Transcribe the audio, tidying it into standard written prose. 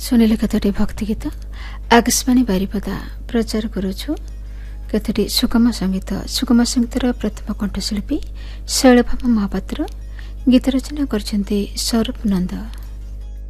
ଶୁଣିଲେ କେତୋଟି ଭକ୍ତି ଗୀତ ଆକାଶବାଣୀ ବାରିପଦା ପ୍ରଚାର କରୁଛୁ। କେତୋଟି ସୁଗମ ସଙ୍ଗୀତର ପ୍ରଥମ କଣ୍ଠଶିଳ୍ପୀ ଶୈଳଭାମ ମହାପାତ୍ର, ଗୀତ ରଚନା କରିଛନ୍ତି ସୌରଭ ନନ୍ଦ।